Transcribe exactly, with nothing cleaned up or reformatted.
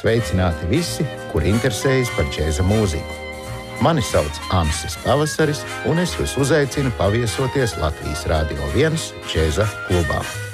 Sveicināti visi, kur interesējas par džēza mūziku. Mani sauc Ansis Pavasaris, un es jūs uzaicinu paviesoties Latvijas Rādio viens džēza klubā.